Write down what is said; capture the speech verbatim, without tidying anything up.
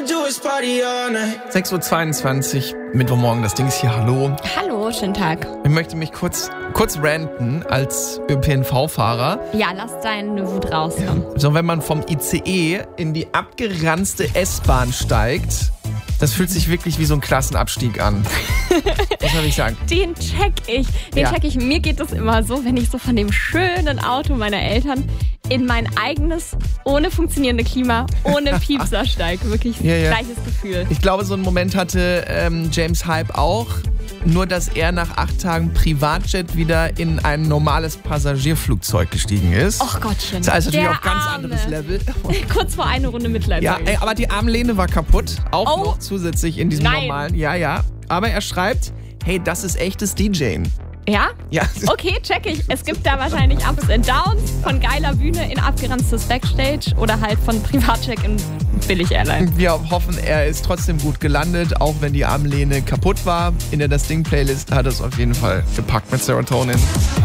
sechs Uhr zweiundzwanzig, Mittwochmorgen, das Ding ist hier, hallo. Hallo, schönen Tag. Ich möchte mich kurz, kurz ranten als Ö P N V-Fahrer. Ja, lass deine Wut rauskommen. So, wenn man vom I C E in die abgeranzte S-Bahn steigt, das fühlt sich wirklich wie so ein Klassenabstieg an. Was soll ich sagen? Den check ich. Den Ja. check ich. Mir geht es immer so, wenn ich so von dem schönen Auto meiner Eltern in mein eigenes, ohne funktionierende Klima, ohne Piepser steige. Wirklich Ja, ja. gleiches Gefühl. Ich glaube, so einen Moment hatte ähm, James Hype auch. Nur, dass er nach acht Tagen Privatjet wieder in ein normales Passagierflugzeug gestiegen ist. Och Gottchen. Das ist also natürlich der auf ganz Arme. anderes Level. Kurz vor eine Runde Mitleid. Ja, sag ich. ey, aber die Armlehne war kaputt. Auch Oh. noch zusätzlich in diesem Nein. normalen. Ja, ja. Aber er schreibt, hey, das ist echtes DJing. Ja? Ja. Okay, check ich. Es gibt da wahrscheinlich Ups and Downs, von geiler Bühne in abgeranztes Backstage oder halt von Privatcheck in Billig-Airline. Wir hoffen, er ist trotzdem gut gelandet, auch wenn die Armlehne kaputt war. In der Das Ding-Playlist hat er es auf jeden Fall gepackt mit Serotonin.